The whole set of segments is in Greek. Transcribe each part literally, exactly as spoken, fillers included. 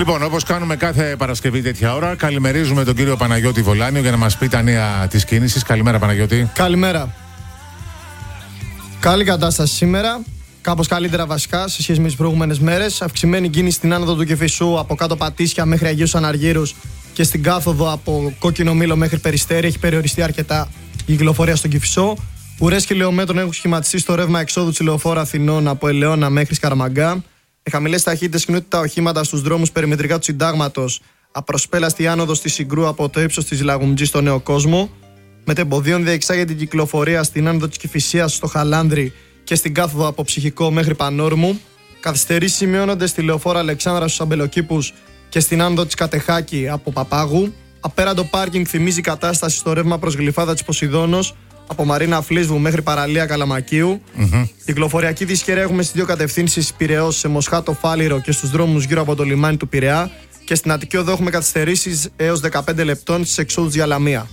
Λοιπόν, όπως κάνουμε κάθε Παρασκευή τέτοια ώρα, καλημερίζουμε τον κύριο Παναγιώτη Βολάνιο για να μας πει τα νέα της κίνησης. Καλημέρα, Παναγιώτη. Καλημέρα. Καλή κατάσταση σήμερα. Κάπως καλύτερα βασικά σε σχέση με τις προηγούμενες μέρες. Αυξημένη κίνηση στην άνοδο του Κηφισού από κάτω Πατήσια μέχρι Αγίους Αναργύρους και στην κάθοδο από Κόκκινο Μήλο μέχρι Περιστέρι. Έχει περιοριστεί αρκετά η κυκλοφορία στον Κηφισό. Ουρές χιλιόμετρων έχουν σχηματιστεί στο ρεύμα εξόδου της Λεωφόρου Αθηνών από Ελαιώνα μέχρι Σκαραμαγκά. Με χαμηλές ταχύτητες κινούνται τα οχήματα στους δρόμους περιμετρικά του Συντάγματος. Απροσπέλαστη άνοδο στη Συγκρού από το ύψος της Λαγουμτζής στο Νέο Κόσμο. Μετεμποδίων διεξάγεται η κυκλοφορία στην άνοδο της Κηφισίας στο Χαλάνδρι και στην κάθοδο από Ψυχικό μέχρι Πανόρμου. Καθυστερήσεις σημειώνονται στη Λεωφόρο Αλεξάνδρα στους Αμπελοκήπους και στην άνοδο της Κατεχάκη από Παπάγου. Απέραντο πάρκινγκ θυμίζει κατάσταση στο ρεύμα προς Γλυφάδα της Ποσειδώνος από Μαρίνα Φλίσβου μέχρι Παραλία Καλαμακίου. Mm-hmm. Κυκλοφοριακή δυσχερία έχουμε στις δύο κατευθύνσεις Πειραιώς σε Μοσχάτο Φάληρο και στους δρόμους γύρω από το λιμάνι του Πειραιά. Και στην Αττική Οδό έχουμε καθυστερήσεις έως δεκαπέντε λεπτών στις εξόδους για Λαμία.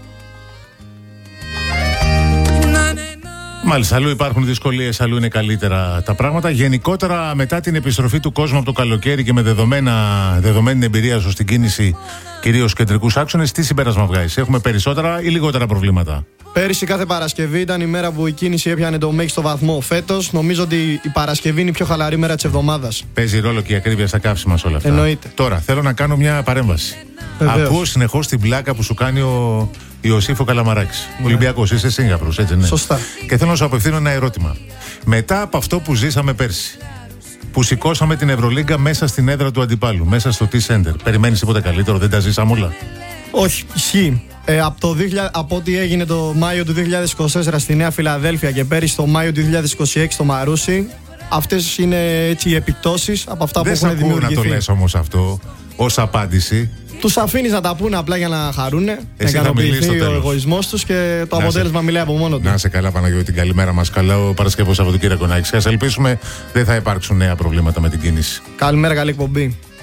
Μάλιστα, αλλού υπάρχουν δυσκολίες, αλλού είναι καλύτερα τα πράγματα. Γενικότερα, μετά την επιστροφή του κόσμου από το καλοκαίρι και με δεδομένα, δεδομένη εμπειρία σου στην κίνηση, κυρίως κεντρικούς άξονες, τι συμπέρασμα βγάζεις? Έχουμε περισσότερα ή λιγότερα προβλήματα? Πέρυσι κάθε Παρασκευή ήταν η μέρα που η κίνηση έπιανε το μέγιστο βαθμό. Φέτος νομίζω ότι η Παρασκευή είναι η πιο χαλαρή μέρα της εβδομάδας. Παίζει ρόλο και η ακρίβεια στα καύσιμα σε όλα αυτά. Εννοείται. Τώρα θέλω να κάνω μια παρέμβαση. Βεβαίως. Ακούω συνεχώς την πλάκα που σου κάνει ο Ιωσήφ ο Καλαμαράκης. Ναι. Ολυμπιακός, είσαι Σίγκαπρος, έτσι ναι? Σωστά. Και θέλω να σου απευθύνω ένα ερώτημα. Μετά από αυτό που ζήσαμε πέρσι, που σηκώσαμε την Ευρωλίγκα μέσα στην έδρα του αντιπάλου, μέσα στο T-Center, περιμένεις τίποτα καλύτερο? Δεν τα ζήσαμε όλα? Όχι, ισχύει. Ε, από, το δύο χιλιάδες, από ό,τι έγινε το Μάιο του δύο χιλιάδες είκοσι τέσσερα στη Νέα Φιλαδέλφια και πέρυσι το Μάιο του δύο χιλιάδες είκοσι έξι στο Μαρούσι, αυτές είναι έτσι οι επιπτώσεις από αυτά δεν που έχουν δημιουργηθεί. Δεν σ' ακούω να το λες όμως αυτό ως απάντηση. Τους αφήνεις να τα πούνε απλά για να χαρούνε, να ικανοποιηθεί ο εγωισμός τους και το να αποτέλεσμα σε... μιλάει από μόνο του. Να είσαι καλά, Παναγιώτη, καλημέρα μας. Καλό Παρασκευό Σαββατοκύριακο να έχεις. Ας ελπίσουμε δεν θα υπάρξουν νέα προβλήματα με την κίνηση. Καλημέρα, καλή εκπομπή.